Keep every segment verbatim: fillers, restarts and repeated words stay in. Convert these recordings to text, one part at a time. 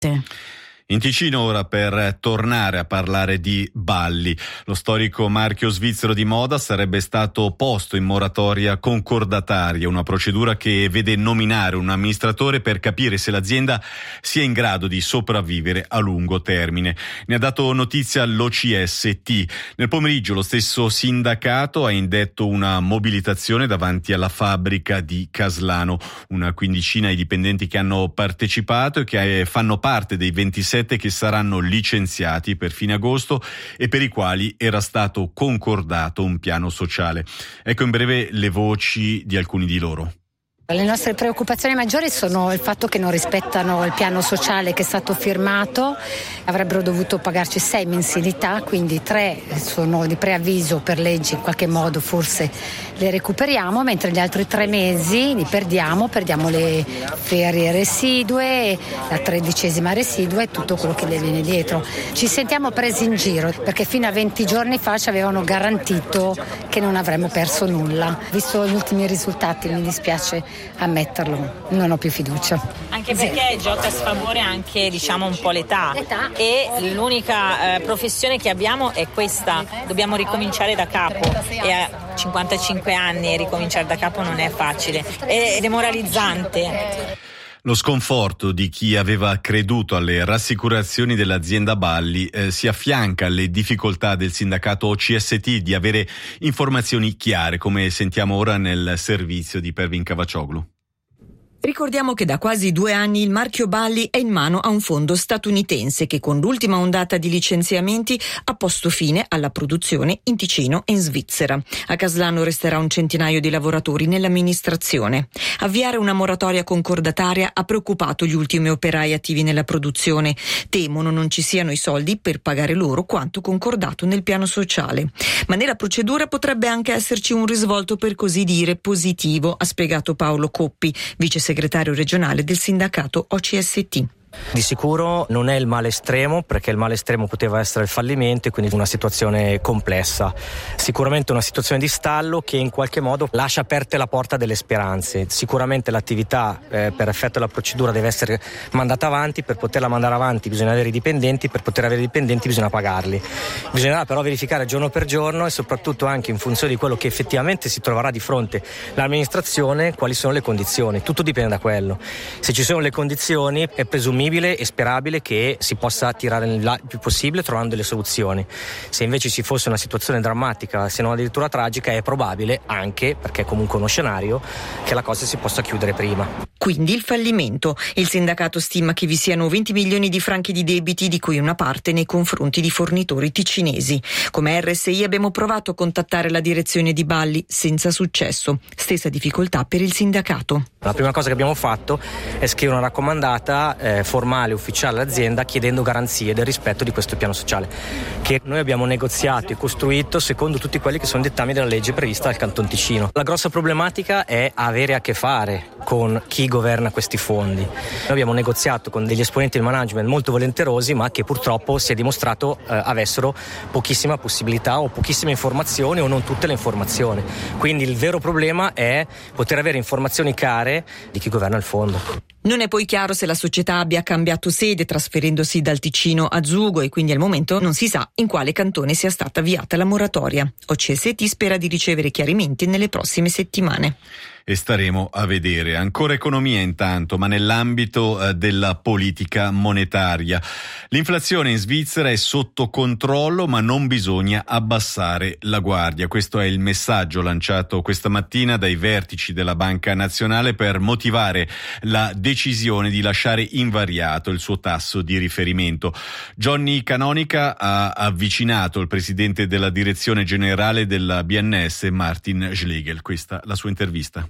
In Ticino ora per tornare a parlare di Balli. Lo storico marchio svizzero di moda sarebbe stato posto in moratoria concordataria, una procedura che vede nominare un amministratore per capire se l'azienda sia in grado di sopravvivere a lungo termine. Ne ha dato notizia l'O C S T. Nel pomeriggio lo stesso sindacato ha indetto una mobilitazione davanti alla fabbrica di Caslano. Una quindicina di dipendenti che hanno partecipato e che fanno parte dei ventisette che saranno licenziati per fine agosto e per i quali era stato concordato un piano sociale. Ecco in breve le voci di alcuni di loro. Le nostre preoccupazioni maggiori sono il fatto che non rispettano il piano sociale che è stato firmato, avrebbero dovuto pagarci sei mensilità, quindi tre sono di preavviso per legge, in qualche modo forse le recuperiamo, mentre gli altri tre mesi li perdiamo, perdiamo le ferie residue, la tredicesima residua e tutto quello che le viene dietro. Ci sentiamo presi in giro perché fino a venti giorni fa ci avevano garantito che non avremmo perso nulla. Visto gli ultimi risultati mi dispiace ammetterlo, non ho più fiducia. Anche perché sì. Gioca a sfavore anche diciamo un po' l'età, l'età. E l'unica eh, professione che abbiamo è questa, dobbiamo ricominciare da capo e a cinquantacinque anni ricominciare da capo non è facile, è demoralizzante. Lo sconforto di chi aveva creduto alle rassicurazioni dell'azienda Balli eh, si affianca alle difficoltà del sindacato O C S T di avere informazioni chiare, come sentiamo ora nel servizio di Pervin Cavaccioglu. Ricordiamo che da quasi due anni il marchio Balli è in mano a un fondo statunitense che con l'ultima ondata di licenziamenti ha posto fine alla produzione in Ticino e in Svizzera. A Caslano resterà un centinaio di lavoratori nell'amministrazione. Avviare una moratoria concordataria ha preoccupato gli ultimi operai attivi nella produzione. Temono non ci siano i soldi per pagare loro quanto concordato nel piano sociale. Ma nella procedura potrebbe anche esserci un risvolto per così dire positivo, ha spiegato Paolo Coppi, vice segretario regionale del sindacato O C S T. Di sicuro non è il male estremo, perché il male estremo poteva essere il fallimento e quindi una situazione complessa. Sicuramente una situazione di stallo che in qualche modo lascia aperte la porta delle speranze. Sicuramente l'attività eh, per effetto della procedura deve essere mandata avanti, per poterla mandare avanti bisogna avere i dipendenti, per poter avere i dipendenti bisogna pagarli. Bisognerà però verificare giorno per giorno e soprattutto anche in funzione di quello che effettivamente si troverà di fronte l'amministrazione quali sono le condizioni. Tutto dipende da quello. Se ci sono le condizioni è presumibile e sperabile che si possa tirare in là il più possibile trovando delle soluzioni. Se invece ci fosse una situazione drammatica, se non addirittura tragica, è probabile anche, perché è comunque uno scenario, che la cosa si possa chiudere prima. Quindi il fallimento. Il sindacato stima che vi siano venti milioni di franchi di debiti, di cui una parte nei confronti di fornitori ticinesi. Come R S I abbiamo provato a contattare la direzione di Balli senza successo. Stessa difficoltà per il sindacato. La prima cosa che abbiamo fatto è scrivere una raccomandata eh, formale, ufficiale all'azienda chiedendo garanzie del rispetto di questo piano sociale che noi abbiamo negoziato e costruito secondo tutti quelli che sono dettami della legge prevista dal Canton Ticino. La grossa problematica è avere a che fare con chi governa questi fondi. Noi abbiamo negoziato con degli esponenti del management molto volenterosi, ma che purtroppo si è dimostrato eh, avessero pochissima possibilità o pochissime informazioni o non tutte le informazioni. Quindi il vero problema è poter avere informazioni chiare di chi governa il fondo. Non è poi chiaro se la società abbia cambiato sede trasferendosi dal Ticino a Zugo e quindi al momento non si sa in quale cantone sia stata avviata la moratoria. O C S T spera di ricevere chiarimenti nelle prossime settimane. E staremo a vedere. Ancora economia intanto, ma nell'ambito eh, della politica monetaria. L'inflazione in Svizzera è sotto controllo, ma non bisogna abbassare la guardia. Questo è il messaggio lanciato questa mattina dai vertici della Banca Nazionale per motivare la decisione di lasciare invariato il suo tasso di riferimento. Johnny Canonica ha avvicinato il presidente della direzione generale della B N S, Martin Schlegel. Questa la sua intervista.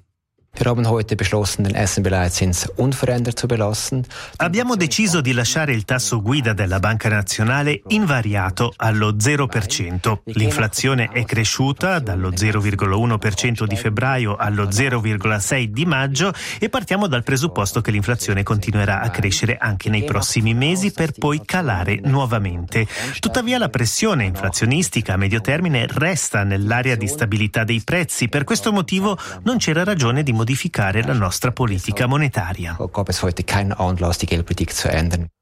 Abbiamo deciso di lasciare il tasso guida della Banca Nazionale invariato allo zero per cento. L'inflazione è cresciuta dallo zero virgola uno per cento di febbraio allo zero virgola sei per cento di maggio e partiamo dal presupposto che l'inflazione continuerà a crescere anche nei prossimi mesi per poi calare nuovamente. Tuttavia la pressione inflazionistica a medio termine resta nell'area di stabilità dei prezzi. Per questo motivo non c'era ragione di modificare la nostra politica monetaria.